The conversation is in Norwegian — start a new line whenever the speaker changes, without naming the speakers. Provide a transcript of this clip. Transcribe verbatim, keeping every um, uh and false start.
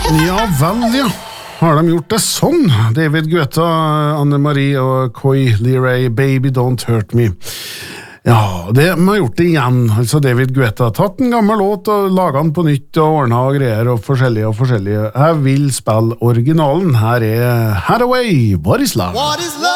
Ja vel, ja. Har de gjort det sånn? David Guetta, Anne-Marie og Coy Leray, Baby Don't Hurt Me. Ja, det, de har gjort det igjen. Altså David Guetta har tatt en gammel låt og laget den på nytt og ordnet og greier og forskjellige og forskjellige. Jeg vil spille originalen. Her er Hathaway, What is Love?
What is love?